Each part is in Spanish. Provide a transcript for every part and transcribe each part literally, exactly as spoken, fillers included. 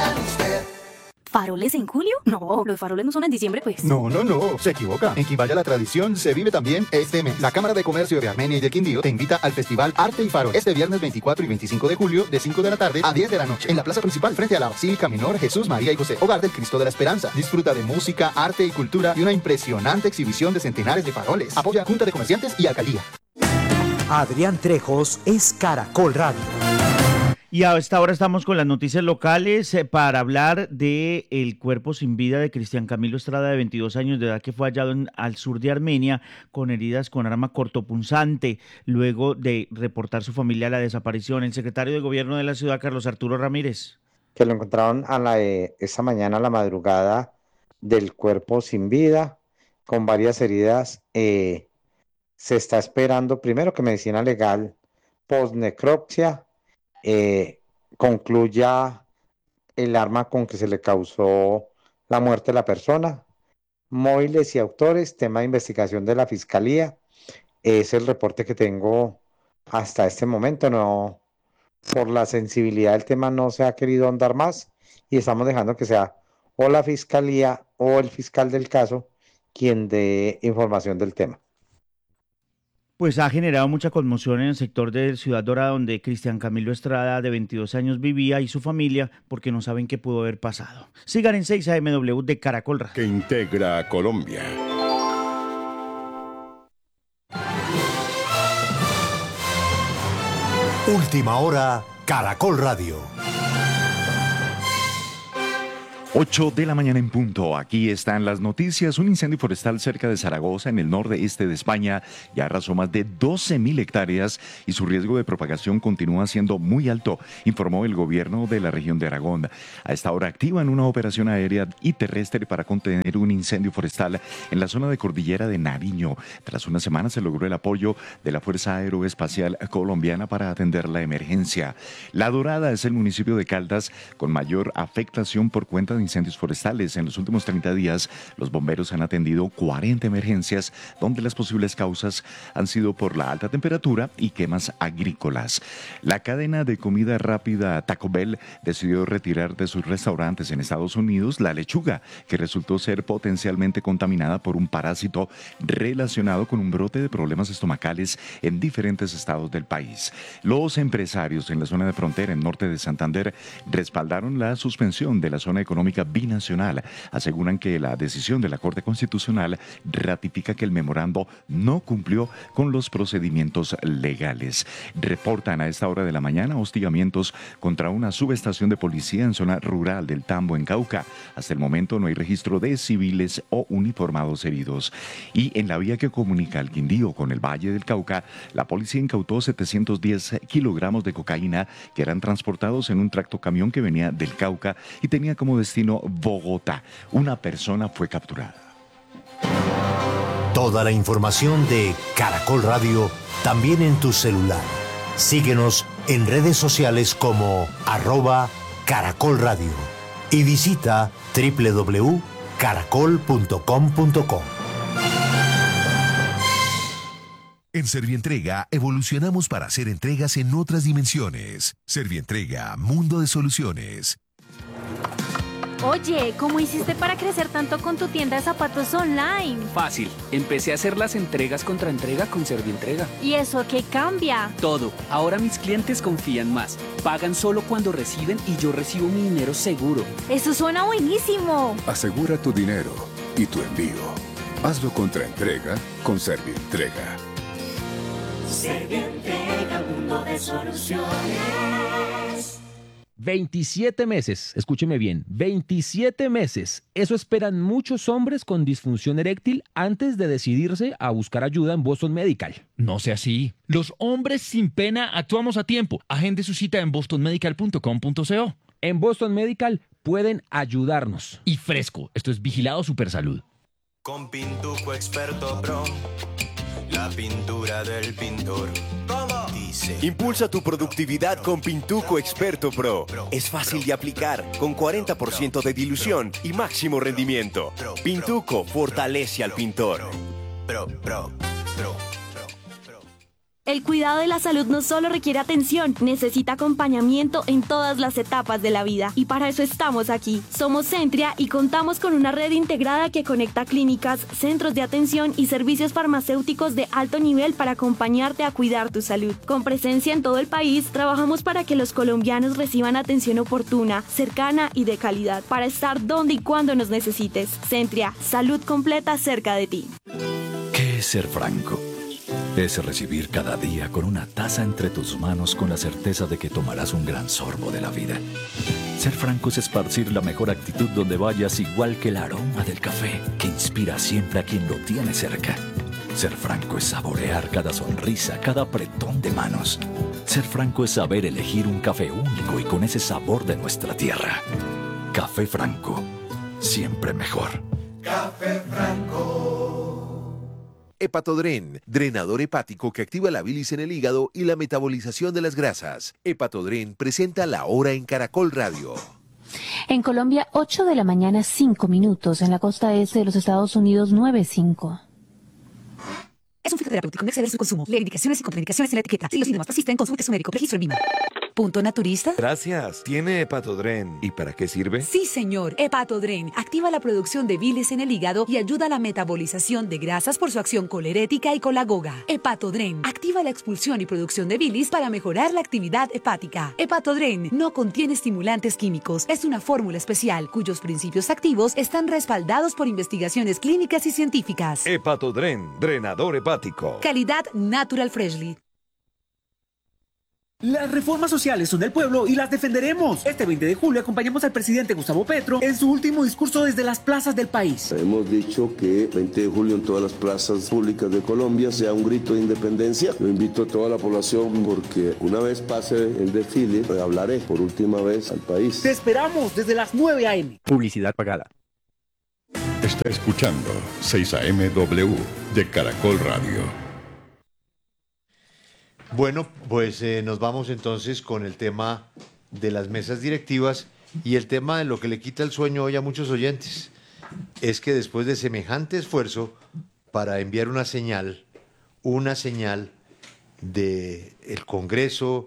confía en usted. ¿Faroles en julio? No, los faroles no son en diciembre, pues. No, no, no, se equivoca. En Quimbaya la tradición se vive también este mes. La Cámara de Comercio de Armenia y de Quindío te invita al Festival Arte y Farol este viernes veinticuatro y veinticinco de julio de cinco de la tarde a diez de la noche en la plaza principal frente a la Basílica Menor Jesús, María y José, hogar del Cristo de la Esperanza. Disfruta de música, arte y cultura y una impresionante exhibición de centenares de faroles. Apoya Junta de Comerciantes y Alcaldía. Adrián Trejos es Caracol Radio. Y a esta hora estamos con las noticias locales eh, para hablar de el cuerpo sin vida de Cristian Camilo Estrada, de veintidós años de edad, que fue hallado en, al sur de Armenia con heridas con arma cortopunzante, luego de reportar su familia la desaparición. El secretario de Gobierno de la ciudad, Carlos Arturo Ramírez. Que lo encontraron a la, eh, esta mañana a la madrugada del cuerpo sin vida, con varias heridas. Eh, se está esperando primero que medicina legal postnecropsia Eh, concluya el arma con que se le causó la muerte a la persona, móviles y autores, tema de investigación de la Fiscalía. Es el reporte que tengo hasta este momento. No, por la sensibilidad del tema no se ha querido ahondar más y estamos dejando que sea o la Fiscalía o el fiscal del caso quien dé información del tema. Pues ha generado mucha conmoción en el sector de Ciudad Dorada, donde Cristian Camilo Estrada, de veintidós años, vivía, y su familia, porque no saben qué pudo haber pasado. Sigan en seis A M W de Caracol Radio. Que integra a Colombia. Última hora, Caracol Radio. ocho de la mañana en punto. Aquí están las noticias. Un incendio forestal cerca de Zaragoza, en el nordeste de España, ya arrasó más de doce mil hectáreas y su riesgo de propagación continúa siendo muy alto, informó el gobierno de la región de Aragón. A esta hora activan una operación aérea y terrestre para contener un incendio forestal en la zona de Cordillera de Nariño. Tras una semana se logró el apoyo de la Fuerza Aeroespacial Colombiana para atender la emergencia. La Dorada es el municipio de Caldas con mayor afectación por cuenta de incendios forestales. En los últimos treinta días, los bomberos han atendido cuarenta emergencias, donde las posibles causas han sido por la alta temperatura y quemas agrícolas. La cadena de comida rápida Taco Bell decidió retirar de sus restaurantes en Estados Unidos la lechuga, que resultó ser potencialmente contaminada por un parásito relacionado con un brote de problemas estomacales en diferentes estados del país. Los empresarios en la zona de frontera, en norte de Santander, respaldaron la suspensión de la zona económica binacional. Aseguran que la decisión de la Corte Constitucional ratifica que el memorando no cumplió con los procedimientos legales. Reportan a esta hora de la mañana hostigamientos contra una subestación de policía en zona rural del Tambo, en Cauca. Hasta el momento no hay registro de civiles o uniformados heridos. Y en la vía que comunica el Quindío con el Valle del Cauca, la policía incautó setecientos diez kilogramos de cocaína que eran transportados en un tractocamión que venía del Cauca y tenía como destino Bogotá. Una persona fue capturada. Toda la información de Caracol Radio también en tu celular. Síguenos en redes sociales como arroba Caracol Radio y visita doble u doble u doble u punto caracol punto com punto co. En Servientrega evolucionamos para hacer entregas en otras dimensiones. Servientrega, mundo de soluciones. Oye, ¿cómo hiciste para crecer tanto con tu tienda de zapatos online? Fácil, empecé a hacer las entregas contra entrega con Servientrega. ¿Y eso qué cambia? Todo, ahora mis clientes confían más, pagan solo cuando reciben y yo recibo mi dinero seguro. ¡Eso suena buenísimo! Asegura tu dinero y tu envío. Hazlo contra entrega con Servientrega. Servientrega, mundo de soluciones. veintisiete meses, escúcheme bien, veintisiete meses. Eso esperan muchos hombres con disfunción eréctil antes de decidirse a buscar ayuda en Boston Medical. No sea así. Los hombres sin pena actuamos a tiempo. Agende su cita en boston medical punto com punto co. En Boston Medical pueden ayudarnos. Y fresco, esto es Vigilado Supersalud. Con Pintuco Experto Pro, la pintura del pintor. ¿Cómo? Dice. Impulsa tu productividad con Pintuco Experto Pro. Es fácil de aplicar, con cuarenta por ciento de dilución y máximo rendimiento. Pintuco fortalece al pintor. Pro, pro, pro. El cuidado de la salud no solo requiere atención, necesita acompañamiento en todas las etapas de la vida. Y para eso estamos aquí. Somos Centria y contamos con una red integrada que conecta clínicas, centros de atención y servicios farmacéuticos de alto nivel para acompañarte a cuidar tu salud. Con presencia en todo el país, trabajamos para que los colombianos reciban atención oportuna, cercana y de calidad, para estar donde y cuando nos necesites. Centria, salud completa cerca de ti. ¿Qué es ser franco? Es recibir cada día con una taza entre tus manos con la certeza de que tomarás un gran sorbo de la vida. Ser franco es esparcir la mejor actitud donde vayas, igual que el aroma del café que inspira siempre a quien lo tiene cerca. Ser franco es saborear cada sonrisa, cada apretón de manos. Ser franco es saber elegir un café único y con ese sabor de nuestra tierra. Café Franco, siempre mejor. Café Franco. Hepatodren, drenador hepático que activa la bilis en el hígado y la metabolización de las grasas. Hepatodren presenta La Hora en Caracol Radio. En Colombia, ocho de la mañana, cinco minutos. En la costa este de los Estados Unidos, nueve cinco. Es un fitoterapéutico, no exceder su consumo. Lee indicaciones y contraindicaciones en la etiqueta. Si los síntomas persisten, consulte a su médico. Registro en Lima. ¿Punto naturista? Gracias. ¿Tiene Hepatodren? ¿Y para qué sirve? Sí, señor. Hepatodren activa la producción de bilis en el hígado y ayuda a la metabolización de grasas por su acción colerética y colagoga. Hepatodren activa la expulsión y producción de bilis para mejorar la actividad hepática. Hepatodren no contiene estimulantes químicos. Es una fórmula especial cuyos principios activos están respaldados por investigaciones clínicas y científicas. Hepatodren, drenador hepático. Calidad Natural Freshly. Las reformas sociales son del pueblo y las defenderemos. Este veinte de julio acompañamos al presidente Gustavo Petro en su último discurso desde las plazas del país. Hemos dicho que veinte de julio en todas las plazas públicas de Colombia sea un grito de independencia. Yo invito a toda la población porque una vez pase el desfile, hablaré por última vez al país. Te esperamos desde las nueve a eme Publicidad pagada. Está escuchando seis a eme W de Caracol Radio. Bueno, pues eh, nos vamos entonces con el tema de las mesas directivas y el tema de lo que le quita el sueño hoy a muchos oyentes. Es que después de semejante esfuerzo para enviar una señal, una señal de el Congreso,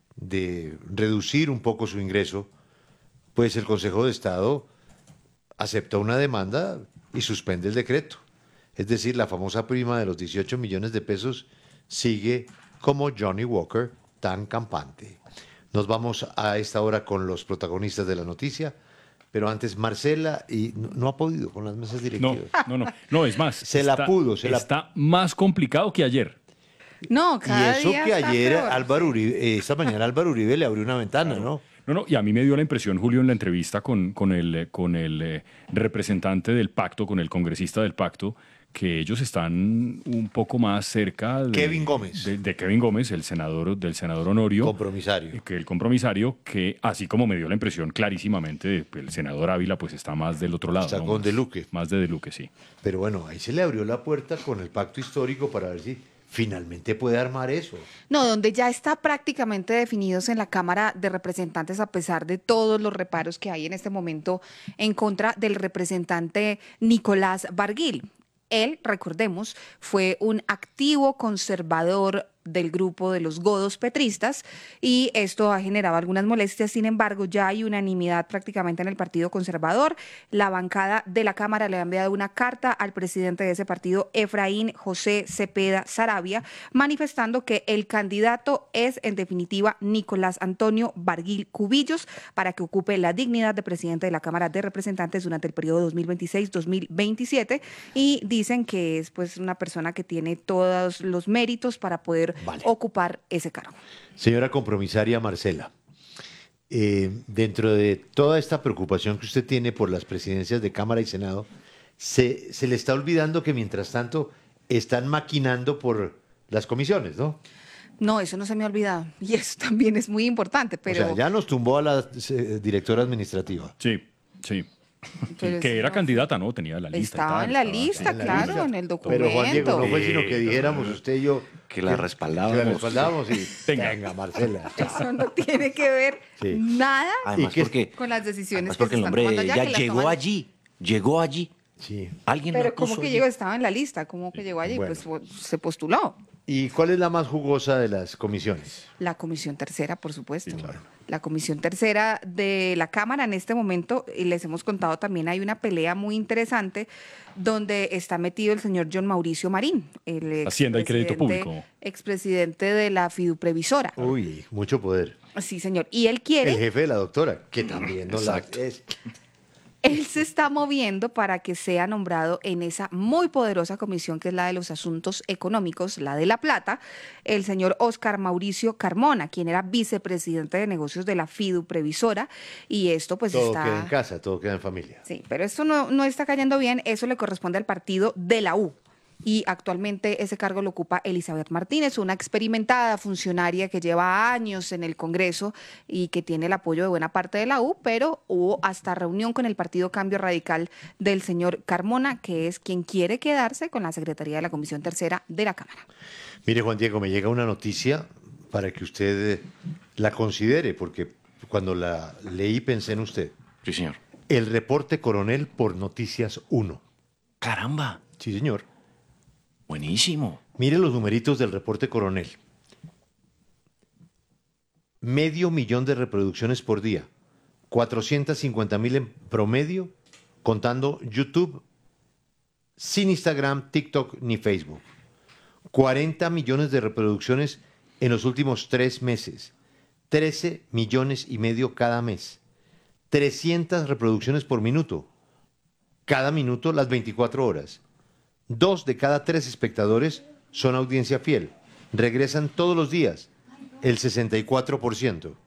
de reducir un poco su ingreso, pues el Consejo de Estado acepta una demanda y suspende el decreto. Es decir, la famosa prima de los dieciocho millones de pesos sigue como Johnny Walker, tan campante. Nos vamos a esta hora con los protagonistas de la noticia, pero antes Marcela, y no, no ha podido con las mesas directivas. No, no, no, no es más. Se está, la pudo, se la Está más complicado que ayer. No, cada Y eso día que está ayer peor. Álvaro Uribe, esta mañana Álvaro Uribe le abrió una ventana, ¿no? No, no, y a mí me dio la impresión, Julio, en la entrevista con, con el, eh, con el eh, representante del pacto, con el congresista del pacto, que ellos están un poco más cerca de Kevin Gómez. de, de Kevin Gómez, el senador del senador Honorio, compromisario, que el compromisario, que así como me dio la impresión clarísimamente, de, el senador Ávila pues está más del otro lado, Está ¿no? con Más- De Luque. más de De Luque, sí. Pero bueno, ahí se le abrió la puerta con el pacto histórico para ver si finalmente puede armar eso. No, donde ya está prácticamente definidos en la Cámara de Representantes a pesar de todos los reparos que hay en este momento en contra del representante Nicolás Barguil. Él, recordemos, fue un activo conservador del grupo de los godos petristas y esto ha generado algunas molestias. Sin embargo, ya hay unanimidad prácticamente en el Partido Conservador. La bancada de la Cámara le ha enviado una carta al presidente de ese partido, Efraín José Cepeda Saravia, manifestando que el candidato es, en definitiva, Nicolás Antonio Barguil Cubillos, para que ocupe la dignidad de presidente de la Cámara de Representantes durante el periodo dos mil veintiséis dos mil veintisiete, y dicen que es pues una persona que tiene todos los méritos para poder Vale. ocupar ese cargo. Señora compromisaria Marcela, eh, dentro de toda esta preocupación que usted tiene por las presidencias de Cámara y Senado, se, se le está olvidando que mientras tanto están maquinando por las comisiones, ¿no? No, eso no se me ha olvidado y eso también es muy importante, pero... O sea, ya nos tumbó a la eh, directora administrativa. Sí, sí. Pero que es- era no. candidata, ¿no? Tenía la lista. y Estaba tal, en la estaba- lista, sí, claro, en el documento. Pero Juan Diego, no fue sino que dijéramos usted y yo que la respaldábamos. Que la respaldábamos y Venga. venga, Marcela. Eso no tiene que ver Sí. nada Además, qué- porque, con las decisiones además que porque se el están hombre tomando allá. ya que las llegó toman- allí, llegó allí. Sí. Alguien Pero la ¿cómo puso que allí. llegó? Estaba en la lista. ¿Cómo que llegó allí? Bueno. Pues po- se postuló. ¿Y cuál es la más jugosa de las comisiones? La comisión tercera, por supuesto. Sí, claro. La comisión tercera de la Cámara en este momento, y les hemos contado también, hay una pelea muy interesante donde está metido el señor John Mauricio Marín, el Hacienda y Crédito Público. expresidente de la Fiduprevisora. Uy, mucho poder. Sí, señor. Y él quiere... El jefe de la doctora, que también no la Exacto. es. Él se está moviendo para que sea nombrado en esa muy poderosa comisión que es la de los asuntos económicos, la de La Plata, el señor Óscar Mauricio Carmona, quien era vicepresidente de negocios de la Fiduprevisora, y esto pues Todo está... queda en casa, todo queda en familia. Sí, pero esto no, no está cayendo bien, eso le corresponde al partido de la U. Y actualmente ese cargo lo ocupa Elizabeth Martínez, una experimentada funcionaria que lleva años en el Congreso y que tiene el apoyo de buena parte de la U, pero hubo hasta reunión con el Partido Cambio Radical del señor Carmona, que es quien quiere quedarse con la Secretaría de la Comisión Tercera de la Cámara. Mire, Juan Diego, me llega una noticia para que usted eh, la considere, porque cuando la leí pensé en usted. Sí, señor. El reporte coronel por Noticias uno. Caramba. Sí, señor. Buenísimo. Mire los numeritos del reporte coronel. Medio millón de reproducciones por día. cuatrocientos cincuenta mil en promedio, contando YouTube, sin Instagram, TikTok ni Facebook. cuarenta millones de reproducciones en los últimos tres meses. trece millones y medio cada mes. trescientas reproducciones por minuto. Cada minuto las veinticuatro horas. Dos de cada tres espectadores son audiencia fiel. Regresan todos los días, el sesenta y cuatro por ciento.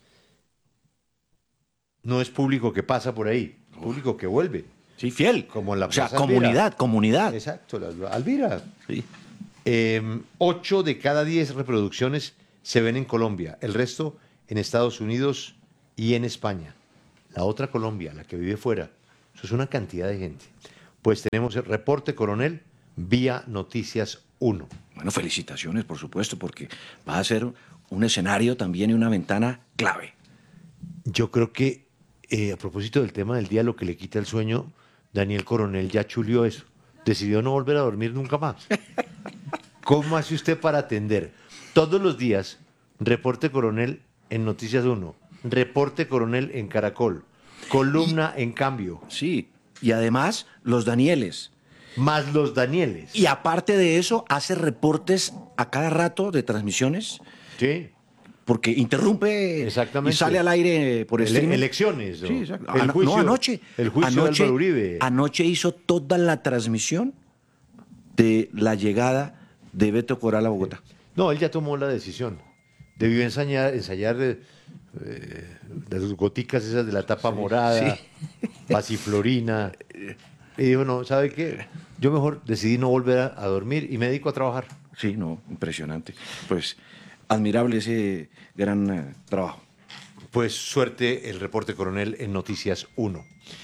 No es público que pasa por ahí, público que vuelve. Sí, fiel. Como en la O sea, Plaza comunidad, Alvira. comunidad. Exacto, la- Alvira. Sí. Eh, ocho de cada diez reproducciones se ven en Colombia, el resto en Estados Unidos y en España. La otra Colombia, la que vive fuera, eso es una cantidad de gente. Pues tenemos el reporte coronel vía Noticias uno. Bueno, felicitaciones, por supuesto, porque va a ser un escenario también y una ventana clave. Yo creo que, eh, a propósito del tema del día, lo que le quita el sueño, Daniel Coronel ya chulió eso. Decidió no volver a dormir nunca más. ¿Cómo hace usted para atender todos los días reporte coronel en Noticias uno, reporte coronel en Caracol, columna en Cambio? Sí, y además los Danieles. Más los Danieles. Y aparte de eso, hace reportes a cada rato de transmisiones. Sí. Porque interrumpe Exactamente. y sale al aire por Ele- streaming. elecciones, ¿no? Sí, exacto. El Ano- juicio- no, anoche. el juicio de anoche, Álvaro Uribe. Anoche hizo toda la transmisión de la llegada de Beto Corral a Bogotá. No, él ya tomó la decisión. Debió ensayar, ensayar eh, eh, las goticas esas de la tapa morada, pasiflorina. Y dijo, no, ¿sabe qué? Yo mejor decidí no volver a, a dormir y me dedico a trabajar. Sí, no, impresionante. Pues admirable ese gran eh, trabajo. Pues suerte el reporte coronel en Noticias uno.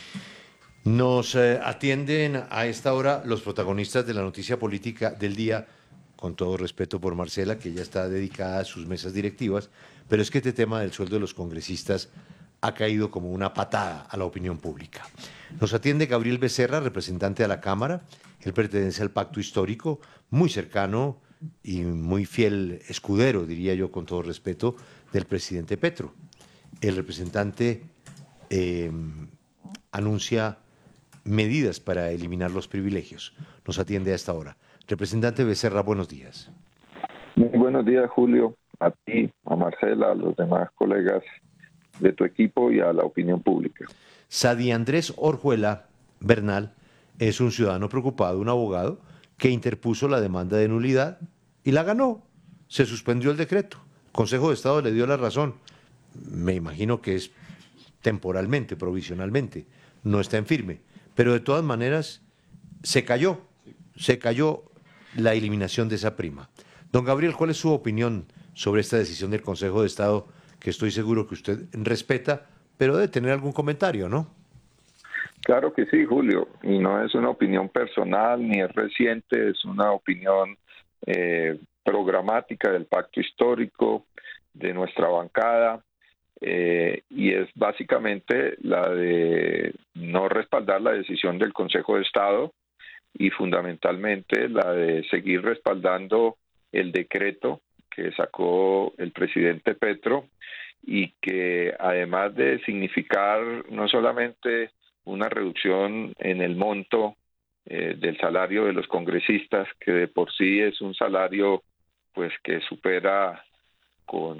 Nos eh, atienden a esta hora los protagonistas de la noticia política del día, con todo respeto por Marcela, que ya está dedicada a sus mesas directivas, pero es que este tema del sueldo de los congresistas ha caído como una patada a la opinión pública. Nos atiende Gabriel Becerra, representante de la Cámara. Él pertenece al pacto histórico, muy cercano y muy fiel escudero, diría yo con todo respeto, del presidente Petro. El representante eh, anuncia medidas para eliminar los privilegios. Nos atiende a esta hora. Representante Becerra, buenos días. Muy buenos días, Julio, a ti, a Marcela, a los demás colegas de tu equipo y a la opinión pública. Sadi Andrés Orjuela Bernal es un ciudadano preocupado, un abogado que interpuso la demanda de nulidad y la ganó. Se suspendió el decreto. El Consejo de Estado le dio la razón. Me imagino que es temporalmente, provisionalmente, no está en firme. Pero de todas maneras, se cayó, se cayó la eliminación de esa prima. Don Gabriel, ¿cuál es su opinión sobre esta decisión del Consejo de Estado, que estoy seguro que usted respeta, pero debe tener algún comentario, ¿no? Claro que sí, Julio, y no es una opinión personal ni es reciente, es una opinión eh, programática del pacto histórico, de nuestra bancada, eh, y es básicamente la de no respaldar la decisión del Consejo de Estado y fundamentalmente la de seguir respaldando el decreto que sacó el presidente Petro y que además de significar no solamente una reducción en el monto eh, del salario de los congresistas, que de por sí es un salario pues que supera con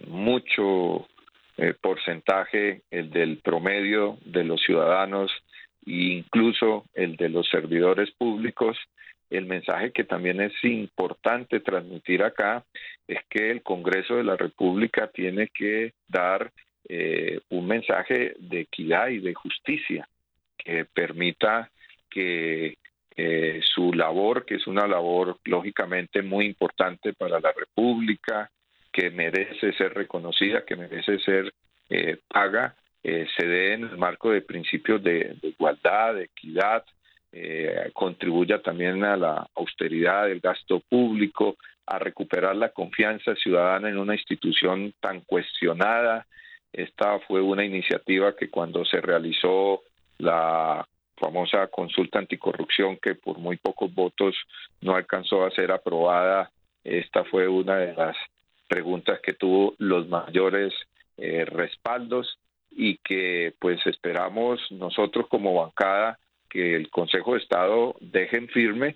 mucho eh, porcentaje el del promedio de los ciudadanos e incluso el de los servidores públicos. El mensaje que también es importante transmitir acá es que el Congreso de la República tiene que dar eh, un mensaje de equidad y de justicia que permita que eh, su labor, que es una labor lógicamente muy importante para la República, que merece ser reconocida, que merece ser eh, paga, eh, se dé en el marco de principios de, de igualdad, de equidad, Eh, contribuya también a la austeridad del gasto público, a recuperar la confianza ciudadana en una institución tan cuestionada. Esta fue una iniciativa que cuando se realizó la famosa consulta anticorrupción, que por muy pocos votos no alcanzó a ser aprobada, esta fue una de las preguntas que tuvo los mayores eh, respaldos y que pues esperamos nosotros como bancada que el Consejo de Estado deje en firme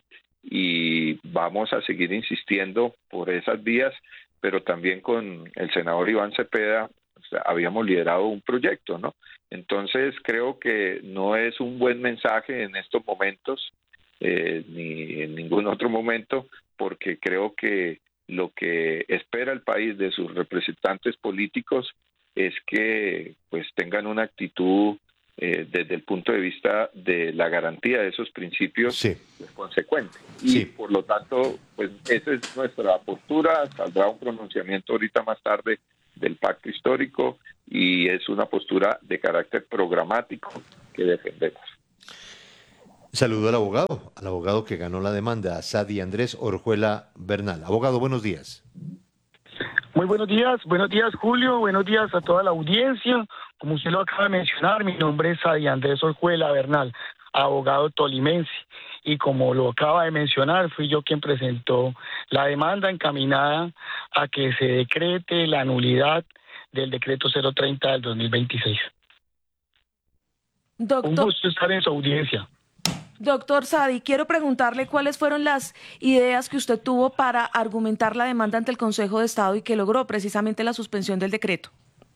y vamos a seguir insistiendo por esas vías, pero también con el senador Iván Cepeda o sea, habíamos liderado un proyecto, ¿no? Entonces creo que no es un buen mensaje en estos momentos, eh, ni en ningún otro momento, porque creo que lo que espera el país de sus representantes políticos es que pues tengan una actitud Eh, desde el punto de vista de la garantía de esos principios sí. consecuente. Y sí. por lo tanto, pues esa es nuestra postura. Saldrá un pronunciamiento ahorita más tarde del pacto histórico y es una postura de carácter programático que defendemos. Saludo al abogado, al abogado que ganó la demanda, Sadi Andrés Orjuela Bernal. Abogado, buenos días. Muy buenos días, buenos días Julio, buenos días a toda la audiencia. Como usted lo acaba de mencionar, mi nombre es Sadi Andrés Orjuela Bernal, abogado tolimense. Y como lo acaba de mencionar, fui yo quien presentó la demanda encaminada a que se decrete la nulidad del decreto cero treinta del dos mil veintiséis. Doctor, Un gusto estar en su audiencia. Doctor Sadi, quiero preguntarle cuáles fueron las ideas que usted tuvo para argumentar la demanda ante el Consejo de Estado y que logró precisamente la suspensión del decreto.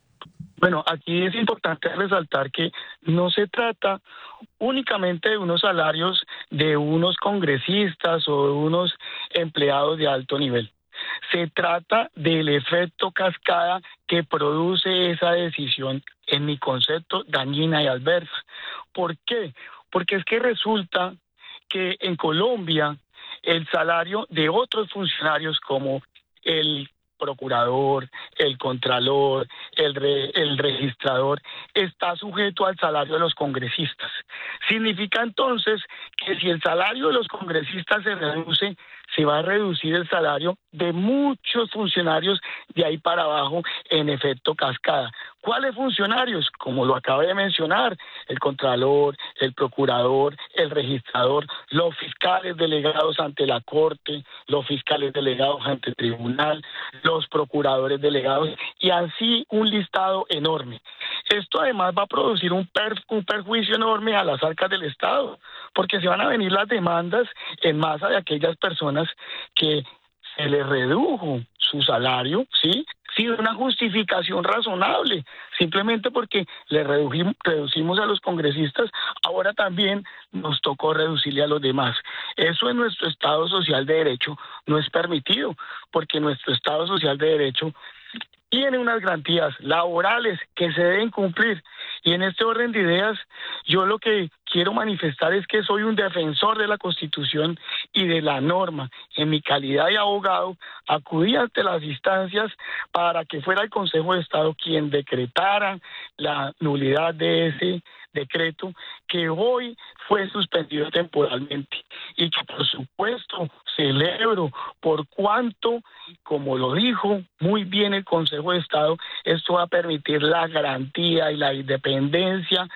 Bueno, aquí es importante resaltar que no se trata únicamente de unos salarios de unos congresistas o de unos empleados de alto nivel. Se trata del efecto cascada que produce esa decisión, en mi concepto, dañina y adversa. ¿Por qué? Porque es que resulta que en Colombia el salario de otros funcionarios como el procurador, el contralor, el, re, el registrador, está sujeto al salario de los congresistas. Significa entonces que si el salario de los congresistas se reduce, se va a reducir el salario de muchos funcionarios de ahí para abajo en efecto cascada. ¿Cuáles funcionarios? Como lo acabo de mencionar, el contralor, el procurador, el registrador, los fiscales delegados ante la Corte, los fiscales delegados ante el tribunal, los procuradores delegados y así un listado enorme. Esto además va a producir un, per, un perjuicio enorme a las arcas del Estado, porque se van a venir las demandas en masa de aquellas personas que se les redujo su salario, ¿sí?, sin una justificación razonable, simplemente porque le reducimos, reducimos a los congresistas, ahora también nos tocó reducirle a los demás. Eso en nuestro Estado Social de Derecho no es permitido, porque nuestro Estado Social de Derecho tiene unas garantías laborales que se deben cumplir. Y en este orden de ideas, yo lo que quiero manifestar es que soy un defensor de la Constitución y de la norma. En mi calidad de abogado, acudí ante las instancias para que fuera el Consejo de Estado quien decretara la nulidad de ese decreto, que hoy fue suspendido temporalmente y que por supuesto celebro por cuanto, como lo dijo muy bien el Consejo de Estado, esto va a permitir la garantía y la independencia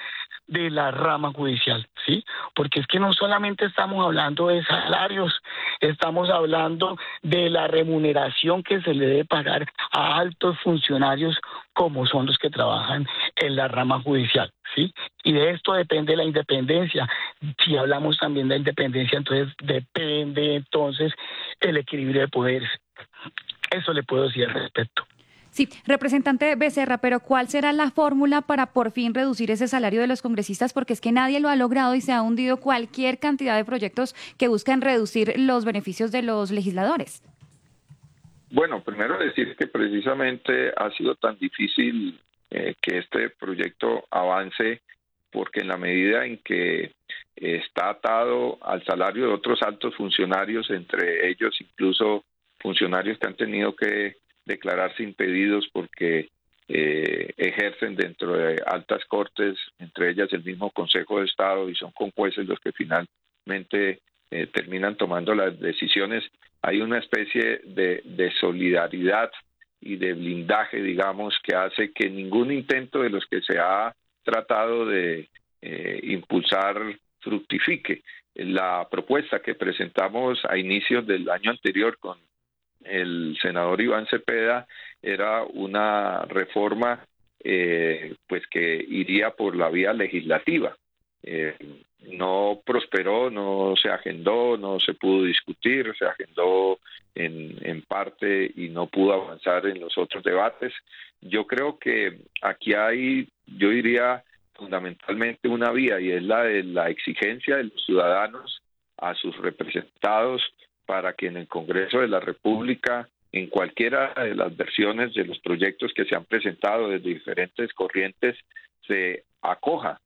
de la rama judicial, ¿sí? Porque es que no solamente estamos hablando de salarios, estamos hablando de la remuneración que se le debe pagar a altos funcionarios como son los que trabajan en la rama judicial, ¿sí? Y de esto depende la independencia. Si hablamos también de independencia, entonces depende entonces el equilibrio de poderes. Eso le puedo decir al respecto. Sí, representante Becerra, pero ¿cuál será la fórmula para por fin reducir ese salario de los congresistas? Porque es que nadie lo ha logrado y se ha hundido cualquier cantidad de proyectos que buscan reducir los beneficios de los legisladores. Bueno, primero decir que precisamente ha sido tan difícil eh, que este proyecto avance porque en la medida en que está atado al salario de otros altos funcionarios, entre ellos incluso funcionarios que han tenido que declararse impedidos porque eh, ejercen dentro de altas cortes, entre ellas el mismo Consejo de Estado, y son con jueces los que finalmente eh, terminan tomando las decisiones. Hay una especie de, de solidaridad y de blindaje, digamos, que hace que ningún intento de los que se ha tratado de eh, impulsar fructifique. La propuesta que presentamos a inicios del año anterior con el senador Iván Cepeda era una reforma eh, pues que iría por la vía legislativa. Eh, no prosperó, no se agendó, no se pudo discutir, se agendó en, en parte y no pudo avanzar en los otros debates. Yo creo que aquí hay, yo diría, fundamentalmente una vía, y es la de la exigencia de los ciudadanos a sus representados para que en el Congreso de la República, en cualquiera de las versiones de los proyectos que se han presentado desde diferentes corrientes, se acoja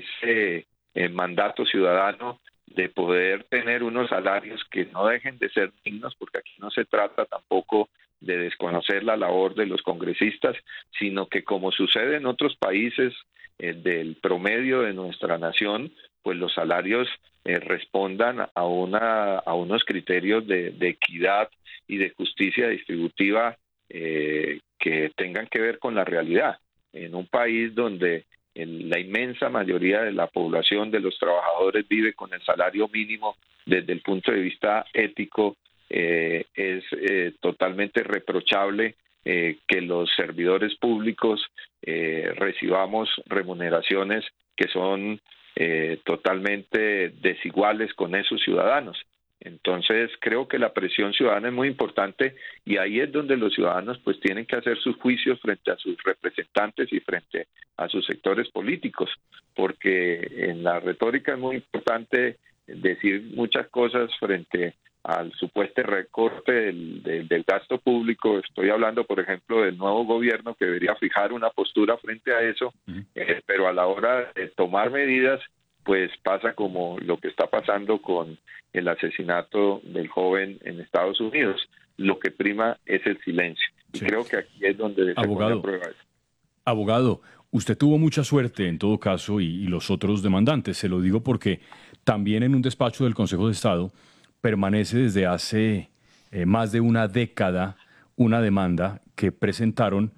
ese eh, mandato ciudadano de poder tener unos salarios que no dejen de ser dignos, porque aquí no se trata tampoco de desconocer la labor de los congresistas, sino que, como sucede en otros países eh, del promedio de nuestra nación, pues los salarios eh, respondan a una a unos criterios de, de equidad y de justicia distributiva eh, que tengan que ver con la realidad. En un país donde en la inmensa mayoría de la población de los trabajadores vive con el salario mínimo, desde el punto de vista ético eh, es eh, totalmente reprochable eh, que los servidores públicos eh, recibamos remuneraciones que son eh, totalmente desiguales con esos ciudadanos. Entonces creo que la presión ciudadana es muy importante, y ahí es donde los ciudadanos pues tienen que hacer sus juicios frente a sus representantes y frente a sus sectores políticos, porque en la retórica es muy importante decir muchas cosas frente al supuesto recorte del, del, del gasto público. Estoy hablando, por ejemplo, del nuevo gobierno, que debería fijar una postura frente a eso, uh-huh. eh, pero a la hora de tomar medidas, pues pasa como lo que está pasando con el asesinato del joven en Estados Unidos. Lo que prima es el silencio. Y sí. creo que aquí es donde se pone a prueba eso. Abogado, usted tuvo mucha suerte en todo caso, y, y los otros demandantes. Se lo digo porque también en un despacho del Consejo de Estado permanece desde hace eh, más de una década una demanda que presentaron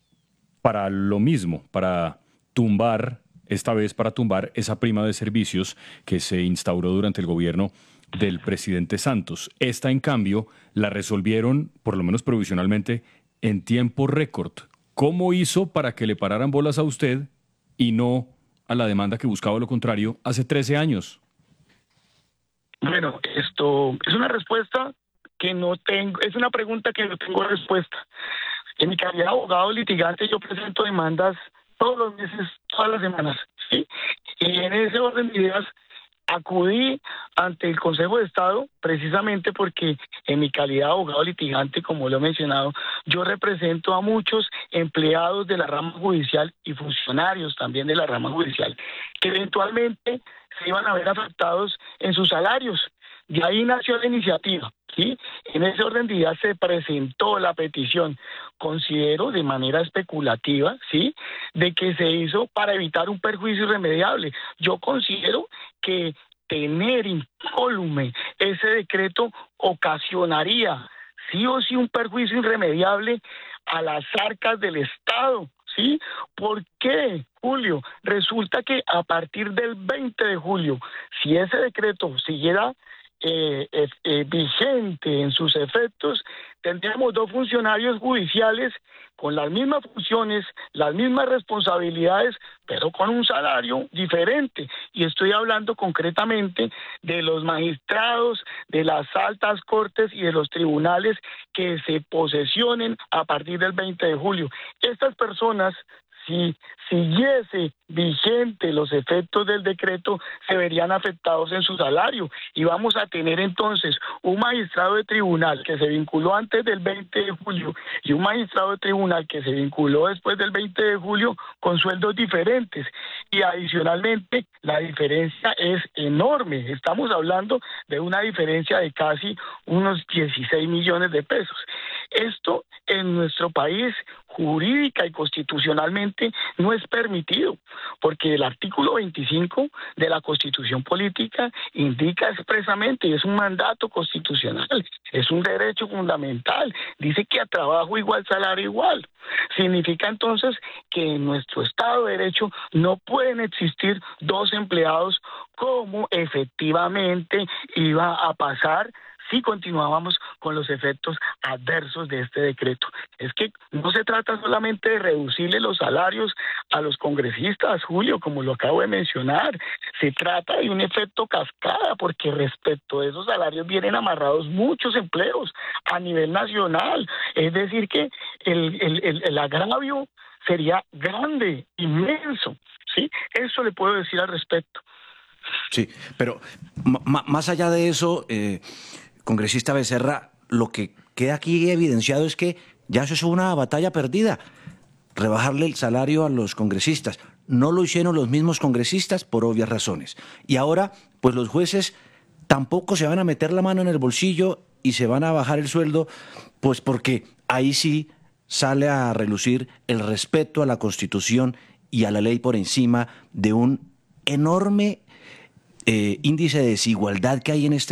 para lo mismo, para tumbar, esta vez para tumbar esa prima de servicios que se instauró durante el gobierno del presidente Santos. Esta, en cambio, la resolvieron, por lo menos provisionalmente, en tiempo récord. ¿Cómo hizo para que le pararan bolas a usted y no a la demanda que buscaba lo contrario hace trece años? Bueno, esto es una respuesta que no tengo, es una pregunta que no tengo respuesta. En mi calidad de abogado litigante, yo presento demandas todos los meses, todas las semanas, ¿sí? Y en ese orden de ideas acudí ante el Consejo de Estado precisamente porque en mi calidad de abogado litigante, como lo he mencionado, yo represento a muchos empleados de la rama judicial y funcionarios también de la rama judicial que eventualmente se iban a ver afectados en sus salarios. De ahí nació la iniciativa, ¿sí? En ese orden de ideas se presentó la petición, considero de manera especulativa, ¿sí?, de que se hizo para evitar un perjuicio irremediable. Yo considero que tener incólume ese decreto ocasionaría sí o sí un perjuicio irremediable a las arcas del Estado, ¿sí? ¿Por qué, Julio? Resulta que a partir del veinte de julio, si ese decreto siguiera eh, eh, eh, vigente en sus efectos, tendríamos dos funcionarios judiciales con las mismas funciones, las mismas responsabilidades, pero con un salario diferente. Y estoy hablando concretamente de los magistrados, de las altas cortes y de los tribunales que se posesionen a partir del veinte de julio. Estas personas, si siguiese vigente los efectos del decreto, se verían afectados en su salario y vamos a tener entonces un magistrado de tribunal que se vinculó antes del veinte de julio y un magistrado de tribunal que se vinculó después del veinte de julio con sueldos diferentes y adicionalmente la diferencia es enorme. Estamos hablando de una diferencia de casi unos dieciséis millones de pesos. Esto en nuestro país jurídica y constitucionalmente no es permitido, porque el artículo veinticinco de la Constitución Política indica expresamente, y es un mandato constitucional, es un derecho fundamental, dice que a trabajo igual, salario igual. Significa entonces que en nuestro Estado de Derecho no pueden existir dos empleados como efectivamente iba a pasar si continuábamos con los efectos adversos de este decreto. Es que no se trata solamente de reducirle los salarios a los congresistas, Julio, como lo acabo de mencionar. Se trata de un efecto cascada, porque respecto a esos salarios vienen amarrados muchos empleos a nivel nacional. Es decir, que el, el, el, el agravio sería grande, inmenso, ¿sí? Eso le puedo decir al respecto. Sí, pero más allá de eso, eh, congresista Becerra, lo que queda aquí evidenciado es que ya eso es una batalla perdida, rebajarle el salario a los congresistas. No lo hicieron los mismos congresistas por obvias razones. Y ahora, pues los jueces tampoco se van a meter la mano en el bolsillo y se van a bajar el sueldo, pues porque ahí sí sale a relucir el respeto a la Constitución y a la ley por encima de un enorme eh, índice de desigualdad que hay en este